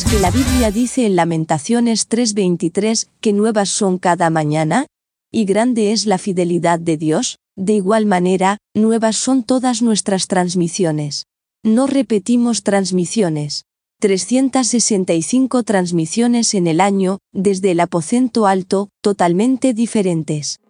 sabías que la Biblia dice en Lamentaciones 3:23 que nuevas son cada mañana? ¿Y grande es la fidelidad de Dios? De igual manera, nuevas son todas nuestras transmisiones. No repetimos transmisiones. 365 transmisiones en el año, desde el aposento alto, totalmente diferentes.